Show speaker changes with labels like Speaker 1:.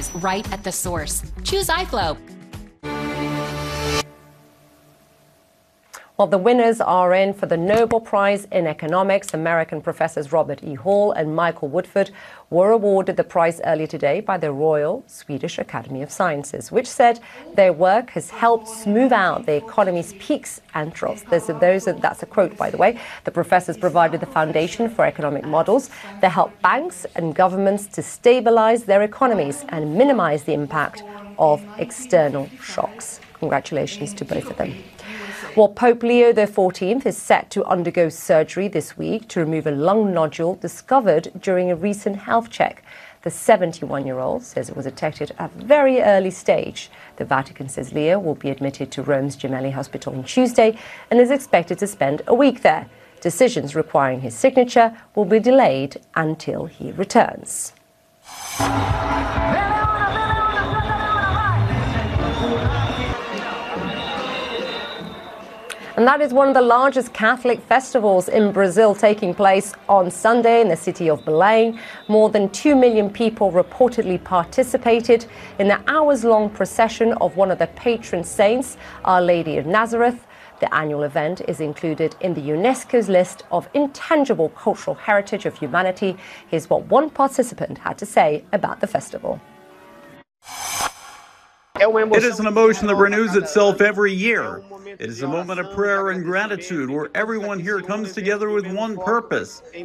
Speaker 1: supplies right at the source. Choose iFlow.
Speaker 2: Well, the winners are in for the Nobel Prize in Economics. American professors Robert E. Hall and Michael Woodford were awarded the prize earlier today by the Royal Swedish Academy of Sciences, which said their work has helped smooth out the economy's peaks and troughs. That's a quote, by the way. The professors provided the foundation for economic models that help banks and governments to stabilize their economies and minimize the impact of external shocks. Congratulations to both of them. Well, Pope Leo XIV is set to undergo surgery this week to remove a lung nodule discovered during a recent health check. The 71-year-old says it was detected at a very early stage. The Vatican says Leo will be admitted to Rome's Gemelli Hospital on Tuesday and is expected to spend a week there. Decisions requiring his signature will be delayed until he returns. And that is one of the largest Catholic festivals in Brazil taking place on Sunday in the city of Belém. More than 2 million people reportedly participated in the hours-long procession of one of the patron saints, Our Lady of Nazareth. The annual event is included in the UNESCO's list of intangible cultural heritage of humanity. Here's what one participant had to say about the festival.
Speaker 3: It is an emotion that renews itself every year. It is a moment of prayer and gratitude where everyone here comes together with one purpose,